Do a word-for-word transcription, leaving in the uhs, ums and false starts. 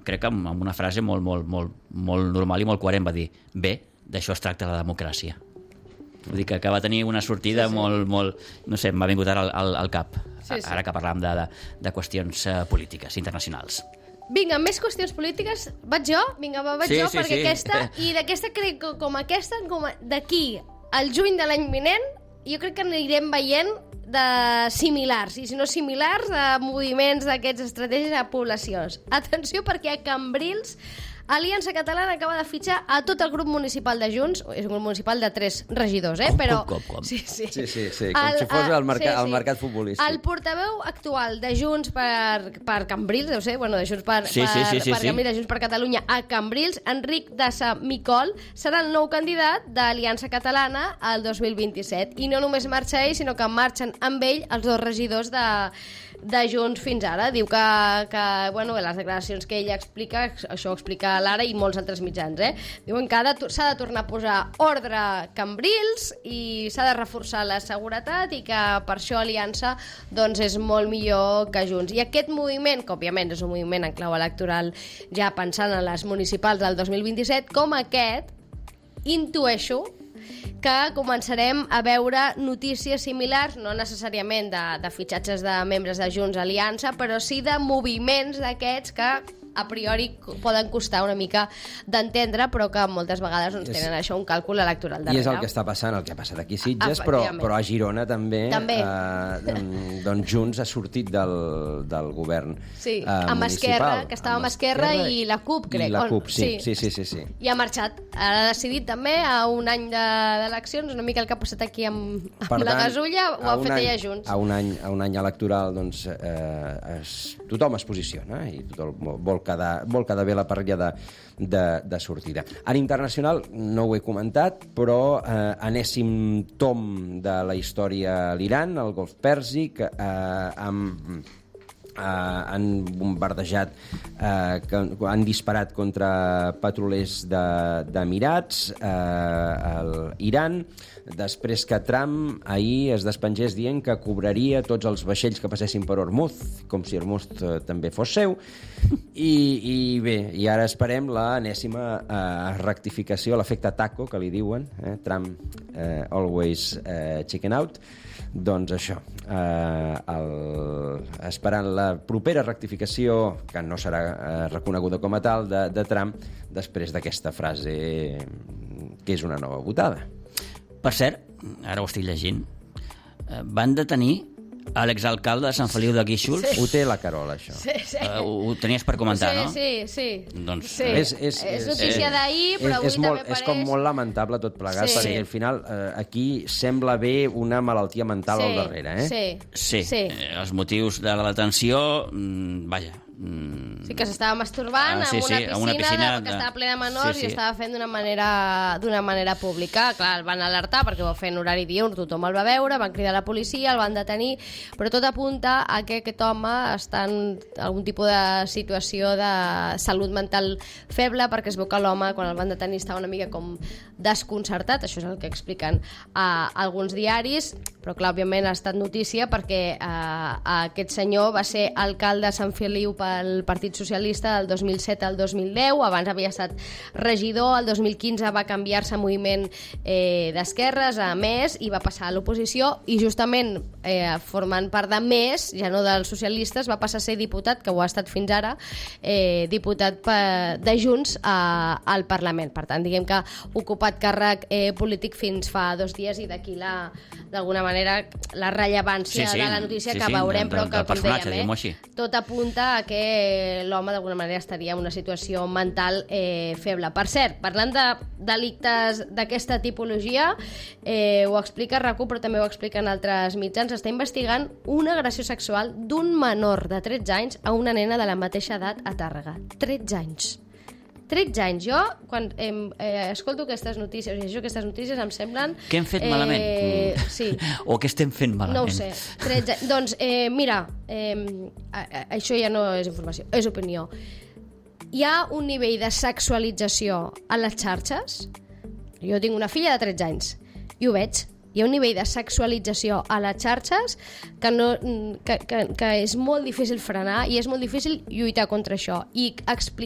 crec que amb una frase molt, molt, molt, molt normal i molt coherent va dir, bé, d'això es tracta la democràcia. Vull dir que, que va tenir una sortida sí, sí. molt, molt... No sé, m'ha vingut ara al, al, al cap, sí, sí. ara que parlàvem de, de, de qüestions uh, polítiques internacionals. Vinga, més qüestions polítiques. Vaig jo? Vinga, va, vaig sí, jo, sí, perquè sí. aquesta... I d'aquesta crec que com aquesta, com d'aquí al juny de l'any vinent, jo crec que anirem veient de similars, i si no similars, de moviments d'aquests estratègies a poblacions. Atenció, perquè a Cambrils Aliança Catalana acaba de fitxar a tot el grup municipal de Junts, és un grup municipal de tres regidors, eh? Com, Però... com, com, com. Sí, sí. Sí, sí, sí, com el, si fos el, mercat, sí, sí. el mercat futbolístic. El portaveu actual de Junts per, per Cambrils, deu ser, bueno, de Junts per, sí, per, sí, sí, sí, per sí. Cambrils, de Junts per Catalunya a Cambrils, Enric Dassa Micol, serà el nou candidat d'Aliança Catalana al dos mil vint-i-set. I no només marxa ell, sinó que marxen amb ell els dos regidors de... de Junts fins ara. Diu que, que bueno, les declaracions que ella explica, això ho explica l'Ara i molts altres mitjans, eh? Diuen que s'ha de tornar a posar ordre a Cambrils i s'ha de reforçar la seguretat i que per això Aliança doncs, és molt millor que Junts. I aquest moviment, que òbviament és un moviment en clau electoral ja pensant en les municipals del dos mil vint-i-set, com aquest, intueixo que començarem a veure notícies similars, no necessàriament de, de fitxatges de membres de Junts Aliança, però sí de moviments d'aquests que a priori poden costar una mica d'entendre, però que moltes vegades doncs, tenen això un càlcul electoral darrere. I és el que està passant, el que ha passat aquí a Sitges, però, però a Girona també, també. Eh, doncs Junts ha sortit del, del govern sí, eh, amb municipal. Esquerra, que estava amb, amb Esquerra, Esquerra i la CUP, crec. I la CUP, sí, sí, sí, sí, sí. I ha marxat. Ara ha decidit també, a un any d'eleccions, una mica el que ha passat aquí amb, amb tant, la gasulla, ho ha fet any, ella Junts. A un any, a un any electoral, doncs, eh, es, tothom es posiciona i tothom vol quedar, vol quedar bé la parella de, de, de sortida. En internacional no ho he comentat, però eh, anéssim tom de la història a l'Iran, al Golf Pèrsic, eh, amb... Uh, han bombardejat, uh, que, han disparat contra petrolers d'Emirats, de, uh, l'Iran, després que Trump ahir es despengés dient que cobraria tots els vaixells que passessin per Hormuz, com si Hormuz uh, també fos seu, i, i bé, i ara esperem l'enèsima uh, rectificació, l'efecte taco, que li diuen, eh? Trump uh, always uh, chicken out. Doncs això, eh, el, esperant la propera rectificació, que no serà eh, reconeguda com a tal, de, de Trump, després d'aquesta frase que és una nova votada. Per cert, ara ho estic llegint, eh, van detenir a l'exalcalde de Sant Feliu de Guíxols. Sí. Ho té la Carola, això. Sí, sí. Uh, ho, ho tenies per comentar, sí, no? Sí, sí. Doncs, sí. És, és, és notícia d'ahir, però avui és molt, també és com molt lamentable tot plegat, sí. perquè al final eh, aquí sembla haver una malaltia mental sí. al darrere, eh? Sí, sí. sí. Eh, els motius de la detenció, mm, vaja... Mm. Sí, que s'estava masturbant ah, sí, en una sí, piscina, una piscina de, que estava plena de menors sí, sí. i estava fent d'una manera, d'una manera pública. Clar, el van alertar perquè ho va fer en horari diürn, tothom el va veure, van cridar la policia, el van detenir, però tot apunta a que aquest home està en algun tipus de situació de salut mental feble, perquè es veu que l'home, quan el van detenir, estava una mica com desconcertat, això és el que expliquen a alguns diaris, però clar, òbviament ha estat notícia perquè eh, aquest senyor va ser alcalde de Sant Feliu pel Partit Socialista del dos mil set al dos mil deu, abans havia estat regidor, el dos mil quinze va canviar-se a moviment eh, d'esquerres a Més i va passar a l'oposició i justament eh, formant part de Més, ja no dels socialistes, va passar a ser diputat, que ho ha estat fins ara, eh, diputat pe, de Junts a, al Parlament. Per tant, diguem que ha ocupat càrrec eh, polític fins fa dos dies i d'aquí la, d'alguna manera la rellevància sí, sí, de la notícia sí, que sí, veurem, de, de, però que, com dèiem, eh, tot apunta a que l'home d'alguna manera estaria en una situació mental eh, feble. Per cert, parlant de delictes d'aquesta tipologia, eh, ho explica RAC1, però també ho expliquen altres mitjans, està investigant una agressió sexual d'un menor de tretze anys a una nena de la mateixa edat a Tàrrega. tretze anys. tretze anys. Jo, quan eh, eh, escolto aquestes notícies, o llegeixo aquestes notícies, em semblen... Què hem fet eh, malament? Sí. O què estem fent malament? No ho sé. tretze... Doncs, eh, mira, eh, a, a, això ja no és informació, és opinió. Hi ha un nivell de sexualització a les xarxes. Jo tinc una filla de tretze anys i ho veig. Hi ha un nivell de sexualització a les xarxes que, no, que, que, que és molt difícil frenar i és molt difícil lluitar contra això. I explicar